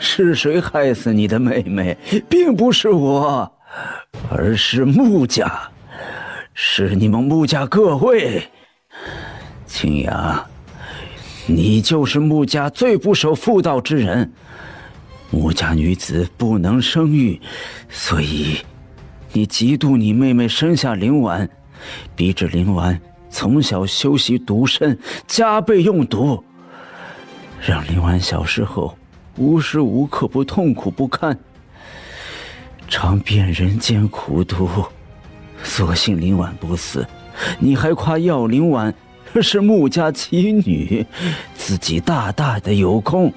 是谁害死你的妹妹？并不是我，而是穆家，是你们穆家各位。青雅，你就是穆家最不守妇道之人。穆家女子不能生育，所以你嫉妒你妹妹生下灵丸，逼着灵丸从小修习毒身，加倍用毒，让灵丸小时候无时无刻不痛苦不堪，尝遍人间苦毒。所幸灵丸不死，你还夸耀灵丸是穆家妻女，自己大大的有功。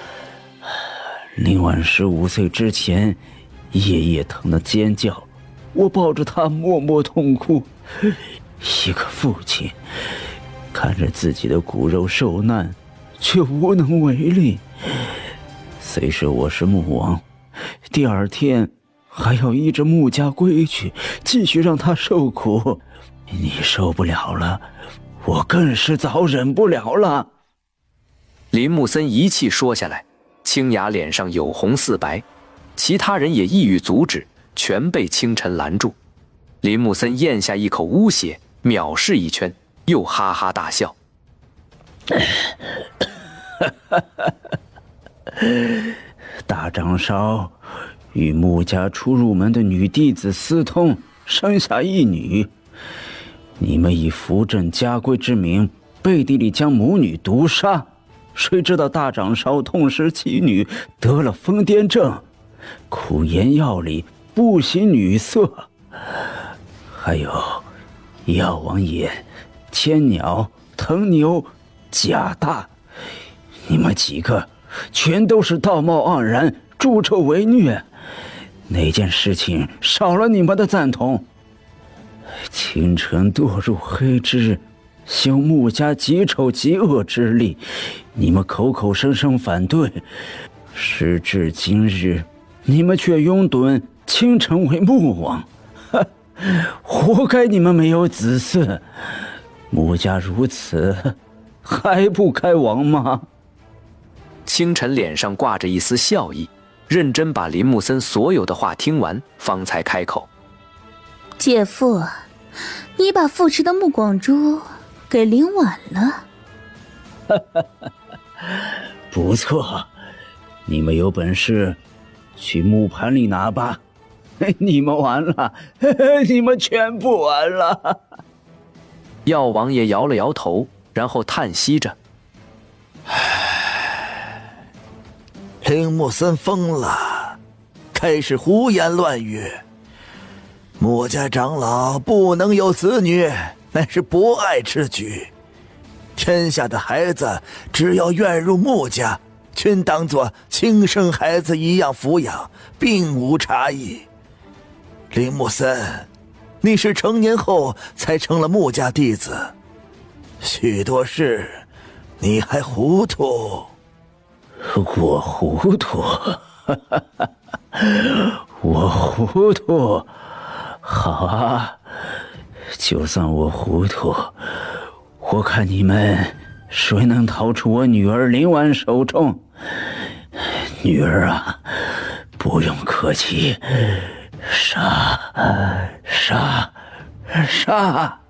灵丸15岁之前夜夜疼得尖叫，我抱着她默默痛哭。一个父亲看着自己的骨肉受难，却无能为力。虽说我是穆王，第二天还要依着穆家规矩继续让他受苦。你受不了了，我更是早忍不了了。 林木森一气说下来，青雅脸上有红似白，其他人也意欲阻止，全被清晨拦住。林木森咽下一口污血，藐视一圈，又哈哈大笑。 大长烧与穆家初入门的女弟子私通，生下一女。你们以扶正家规之名，背地里将母女毒杀。谁知道大长烧痛失其女，得了疯癫症，苦言药里不喜女色。还有药王爷、千鸟、藤牛、贾大，你们几个全都是道貌岸然，助纣为虐。哪件事情少了你们的赞同？清晨堕入黑之，修穆家极丑极恶之力，你们口口声声反对，时至今日，你们却拥趸清晨为穆王，活该你们没有子嗣。穆家如此，还不该亡吗？ 清晨脸上挂着一丝笑意，认真把林木森所有的话听完，方才开口： 姐夫，你把父持的穆广珠给领晚了。 不错，你们有本事去木盘里拿吧。你们完了，你们全部完了。 药王爷摇了摇头，然后叹息着： 林木森疯了，开始胡言乱语。穆家长老不能有子女，乃是博爱之举。天下的孩子只要愿入穆家，均当作亲生孩子一样抚养，并无差异。林木森，你是成年后才成了穆家弟子，许多事你还糊涂。 我糊涂，我糊涂。好啊，就算我糊涂，我看你们谁能逃出我女儿林婉手中。女儿啊，不用客气，杀杀杀！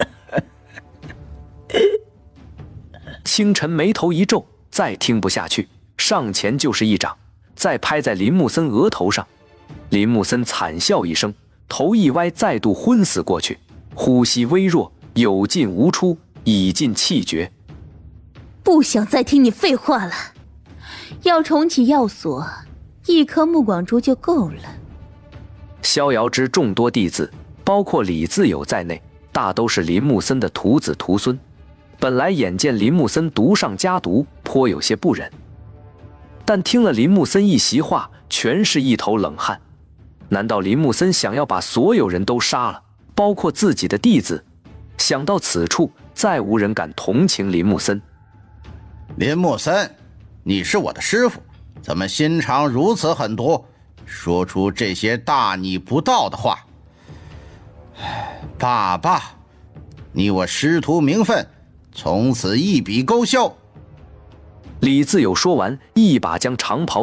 清晨眉头一皱，再听不下去，上前就是一掌，再拍在林木森额头上。林木森惨笑一声，头一歪，再度昏死过去，呼吸微弱，有进无出，已尽气绝。 不想再听你废话了，要重启药所，一颗穆广珠就够了。 逍遥之众多弟子，包括李自有在内，大都是林木森的徒子徒孙。本来眼见林木森毒上加毒，颇有些不忍，但听了林木森一席话，全是一头冷汗。难道林木森想要把所有人都杀了，包括自己的弟子？想到此处，再无人敢同情林木森。 林木森，你是我的师傅，怎么心肠如此狠毒，说出这些大逆不道的话？罢罢，你我师徒名分从此一笔勾销。 李自有说完，一把将长袍